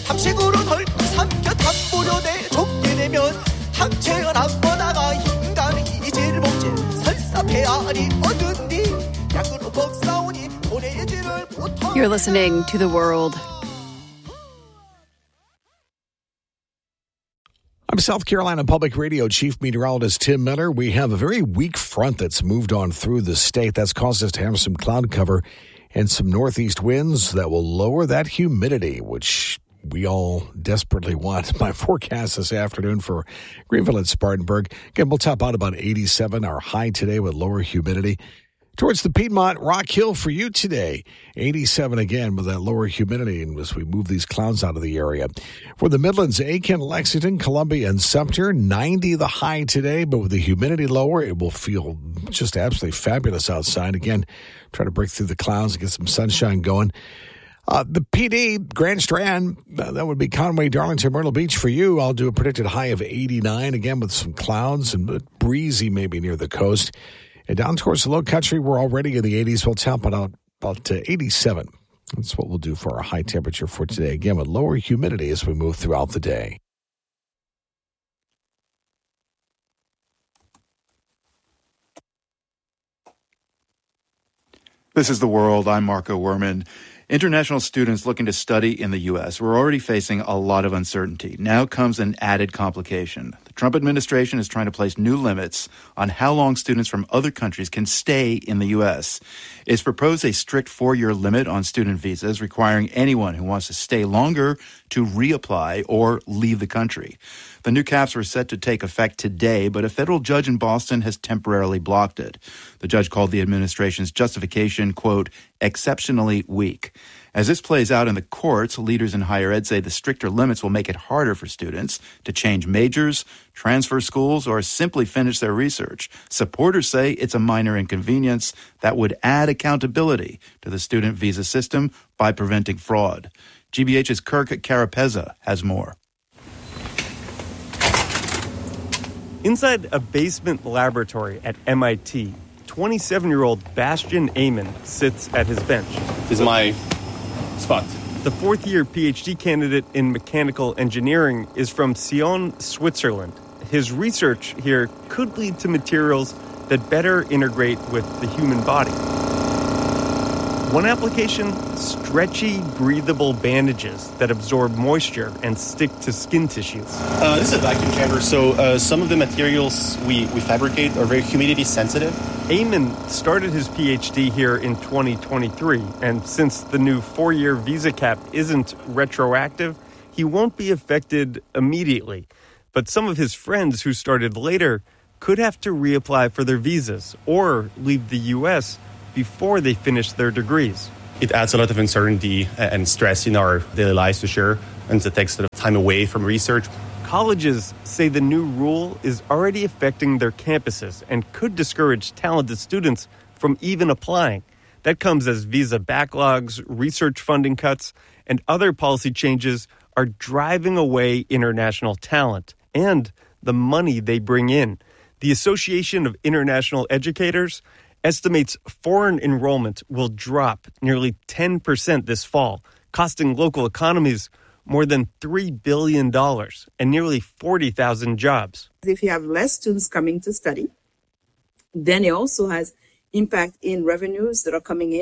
탐식으로 덜 삼켜 담보려내 좁게 되면 탁체연 앞바다가 인간 이질 목질 설사폐아리 얻은 뒤 약으로 먹사오니 보내지를 못하. You're listening to The World. I'm South Carolina Public Radio Chief Meteorologist Tim Miller. We have a very weak front that's moved on through the state. That's caused us to have some cloud cover and some northeast winds that will lower that humidity, which we all desperately want. My forecast this afternoon for Greenville and Spartanburg. Again, we'll top out about 87, our high today with lower humidity. Towards the Piedmont, Rock Hill for you today. 87 again with that lower humidity and as we move these clouds out of the area. For the Midlands, Aiken, Lexington, Columbia, and Sumter, 90 the high today, but with the humidity lower, it will feel just absolutely fabulous outside. Again, try to break through the clouds and get some sunshine going. The PD, Grand Strand, that would be Conway, Darlington, Myrtle Beach for you. I'll do a predicted high of 89, again with some clouds and breezy maybe near the coast. And down towards the low country, we're already in the 80s. We'll top it out about 87. That's what we'll do for our high temperature for today. Again, with lower humidity as we move throughout the day. This is The World. I'm Marco Werman. International students looking to study in the U.S. were already facing a lot of uncertainty. Now comes an added complication. The Trump administration is trying to place new limits on how long students from other countries can stay in the U.S. It's proposed a strict 4-year limit on student visas, requiring anyone who wants to stay longer to reapply or leave the country. The new caps were set to take effect today, but a federal judge in Boston has temporarily blocked it. The judge called the administration's justification, quote, exceptionally weak. As this plays out in the courts, leaders in higher ed say the stricter limits will make it harder for students to change majors, transfer schools, or simply finish their research. Supporters say it's a minor inconvenience that would add accountability to the student visa system by preventing fraud. GBH's Kirk Carapezza has more. Inside a basement laboratory at MIT, 27-year-old Bastian Amon sits at his bench. This is my spot. The fourth-year PhD candidate in mechanical engineering is from Sion, Switzerland. His research here could lead to materials that better integrate with the human body. One application, stretchy, breathable bandages that absorb moisture and stick to skin tissues. This is a vacuum chamber, so some of the materials we fabricate are very humidity sensitive. Amon started his PhD here in 2023, and since the new 4-year visa cap isn't retroactive, he won't be affected immediately. But some of his friends who started later could have to reapply for their visas or leave the U.S. before they finish their degrees. It adds a lot of uncertainty and stress in our daily lives for sure, and it takes a lot of time away from research. Colleges say the new rule is already affecting their campuses and could discourage talented students from even applying. That comes as visa backlogs, research funding cuts, and other policy changes are driving away international talent and the money they bring in. The Association of International Educators estimates foreign enrollment will drop nearly 10% this fall, costing local economies more than $3 billion and nearly 40,000 jobs. If you have less students coming to study, then it also has impact in revenues that are coming in.